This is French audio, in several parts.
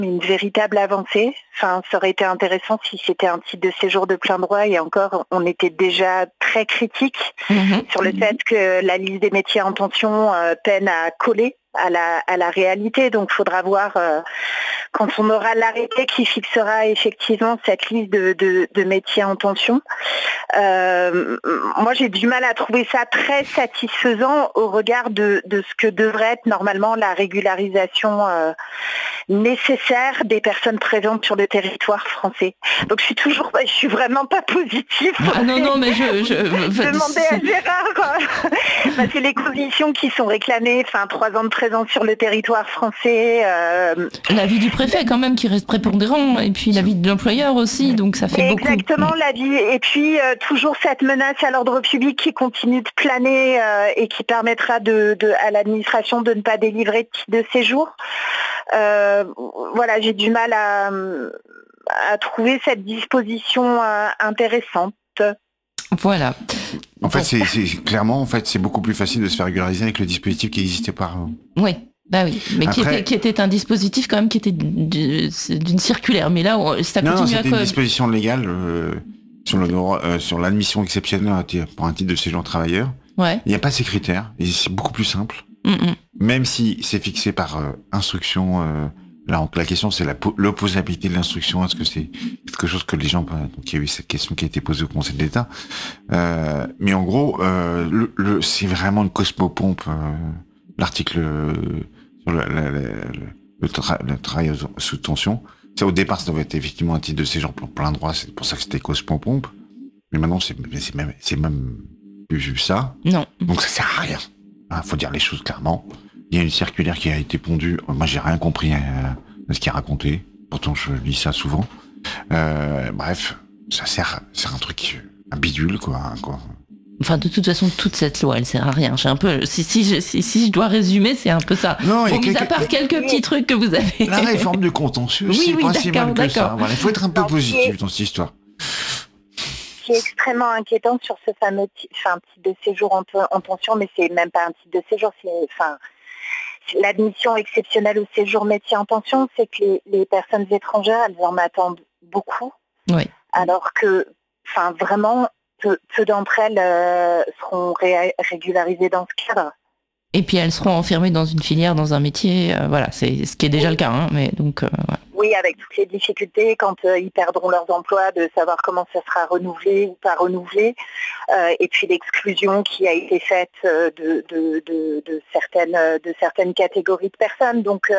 une véritable avancée. Enfin, ça aurait été intéressant si c'était un titre de séjour de plein droit, et encore, on était déjà très critique sur le fait que la liste des métiers en tension peine à coller à la réalité. Donc, il faudra voir quand on aura l'arrêté qui fixera effectivement cette liste de métiers en tension. Moi, j'ai du mal à trouver ça très satisfaisant au regard de ce que devrait être normalement la régularisation nécessaire des personnes présentes sur le territoire français. Donc, je suis vraiment pas positive. Ah non, mais je demander à Gérard, quoi. C'est les conditions qui sont réclamées. 3 ans de présence sur le territoire français. L'avis du préfet quand même qui reste prépondérant, et puis l'avis de l'employeur aussi, donc ça fait beaucoup. Exactement, l'avis. Et puis toujours cette menace à l'ordre public qui continue de planer et qui permettra à l'administration de ne pas délivrer de titre de séjour. J'ai du mal à trouver cette disposition intéressante. Voilà. En fait, c'est beaucoup plus facile de se faire régulariser avec le dispositif qui existait par. Oui. Bah oui, mais après, qui était un dispositif quand même qui était d'une circulaire. Mais là, ça continue c'était une disposition légale sur l'admission exceptionnelle pour un titre de séjour travailleur. Ouais. Il n'y a pas ces critères, et c'est beaucoup plus simple. Même si c'est fixé par instruction. Là, la question, c'est l'opposabilité de l'instruction. Est-ce que c'est quelque chose que les gens... Donc, il y a eu cette question qui a été posée au Conseil d'État. Mais en gros, c'est vraiment une cosmopompe, l'article sur le travail sous tension. Ça, au départ, ça devait être effectivement un titre de séjour pour plein droit. C'est pour ça que c'était cosmopompe. Mais maintenant, c'est même plus ça. Non. Donc, ça sert à rien. Faut dire les choses clairement. Il y a une circulaire qui a été pondue. Moi, j'ai rien compris à ce qu'il a raconté. Pourtant, je lis ça souvent. Bref, c'est un truc, un bidule, quoi. Enfin, de toute façon, toute cette loi, elle sert à rien. J'ai un peu, si je dois résumer, c'est un peu ça. Non, à part quelques petits trucs que vous avez. La réforme du contentieux, c'est pas si mal que ça. Voilà, il faut être un peu positif dans cette histoire. Ce qui est extrêmement inquiétant sur ce fameux titre de séjour en tension, mais c'est même pas un titre de séjour, c'est l'admission exceptionnelle au séjour métier en tension, c'est que les personnes étrangères, elles en attendent beaucoup. Oui. Alors que, vraiment, peu d'entre elles seront régularisées dans ce cadre. Et puis elles seront enfermées dans une filière, dans un métier, c'est ce qui est déjà le cas, hein, mais donc... Oui, avec toutes les difficultés, quand ils perdront leurs emplois, de savoir comment ça sera renouvelé ou pas renouvelé, et puis l'exclusion qui a été faite de certaines catégories de personnes. Donc,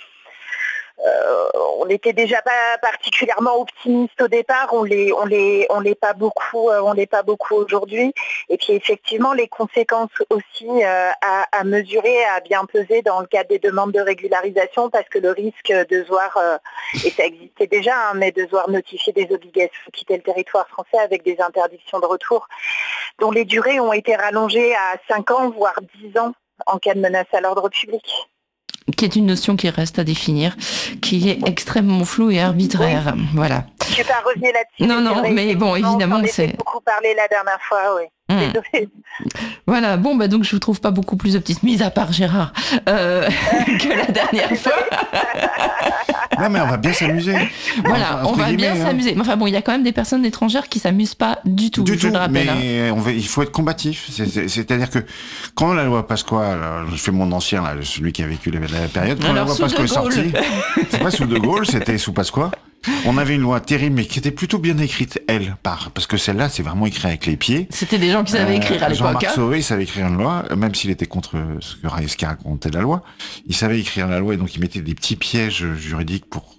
on n'était déjà pas particulièrement optimiste au départ, on l'est pas beaucoup aujourd'hui. Et puis effectivement, les conséquences aussi à mesurer, à bien peser dans le cadre des demandes de régularisation, parce que le risque de devoir, et ça existait déjà, mais de devoir notifier des obligations de quitter le territoire français avec des interdictions de retour, dont les durées ont été rallongées à 5 ans, voire 10 ans en cas de menace à l'ordre public. Qui est une notion qui reste à définir, qui est extrêmement floue et arbitraire. Oui. Voilà. Je suis pas revenue là-dessus. Non, mais bon, évidemment, c'est... On beaucoup parlé la dernière fois, oui. Voilà, donc je vous trouve pas beaucoup plus optimiste, mis à part Gérard, que la dernière fois. Non, mais on va bien s'amuser. Voilà, on va bien s'amuser. Enfin bon, il y a quand même des personnes étrangères qui s'amusent pas du tout, je le rappelle. Mais il faut être combatif. C'est-à-dire que quand la loi Pasqua, je fais mon ancien, là, celui qui a vécu la période, quand la loi Pasqua est sortie, c'est pas sous De Gaulle, c'était sous Pasqua. On avait une loi terrible, mais qui était plutôt bien écrite, parce que celle-là, c'est vraiment écrit avec les pieds. C'était des gens qui savaient écrire à l'époque. Jean-Marc Sauvé, il savait écrire une loi, même s'il était contre ce qui racontait la loi. Il savait écrire la loi, et donc il mettait des petits pièges juridiques pour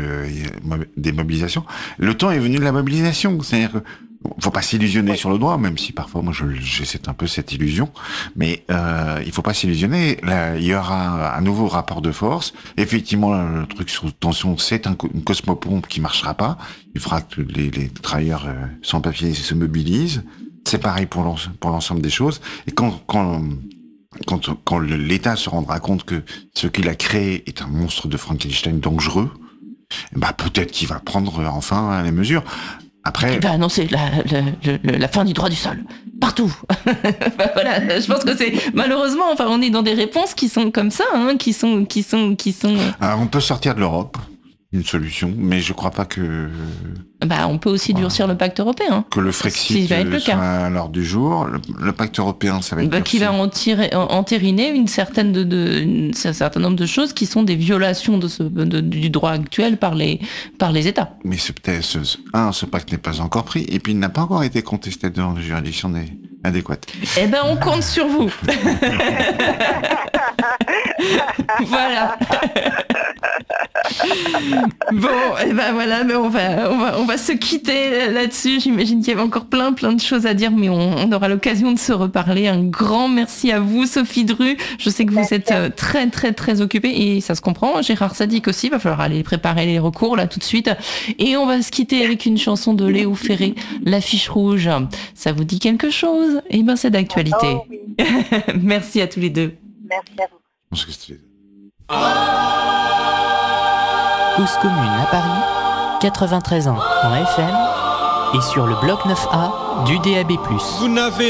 des mobilisations. Le temps est venu de la mobilisation. C'est-à-dire faut pas s'illusionner sur le droit, même si parfois moi j'ai un peu cette illusion, mais il faut pas s'illusionner. Là, il y aura un nouveau rapport de force. Effectivement, le truc sur tension, c'est une cosmopompe qui marchera pas. Il faudra que les travailleurs sans papier se mobilisent. C'est pareil pour l'ensemble des choses. Et quand l'État se rendra compte que ce qu'il a créé est un monstre de Frankenstein dangereux, peut-être qu'il va prendre enfin les mesures. Après, il va annoncer la fin du droit du sol partout. Voilà, je pense que c'est malheureusement, on est dans des réponses qui sont comme ça, qui sont. Alors on peut sortir de l'Europe. une solution, mais je crois pas que On peut aussi durcir le pacte européen. que le Ce Frexit qui va être le soit cas. à l'ordre du jour. Le pacte européen, ça va être Qui va entériner un certain nombre de choses qui sont des violations du droit actuel par les États. Mais ce pacte n'est pas encore pris, et puis il n'a pas encore été contesté devant les juridictions adéquates. On compte sur vous. Voilà. Bon, voilà, mais on va se quitter là-dessus. J'imagine qu'il y avait encore plein de choses à dire, mais on aura l'occasion de se reparler. Un grand merci à vous, Sophie Dru. Je sais que vous êtes très, très, très occupée et ça se comprend. Gérard Sadik aussi, va falloir aller préparer les recours là tout de suite. Et on va se quitter avec une chanson de Léo Ferré, L'Affiche Rouge. Ça vous dit quelque chose? C'est d'actualité. Oh, oui. Merci à tous les deux. Merci à vous. Je pense que c'était... Cause Commune à Paris, 93 ans en FM et sur le bloc 9A du DAB+. Vous n'avez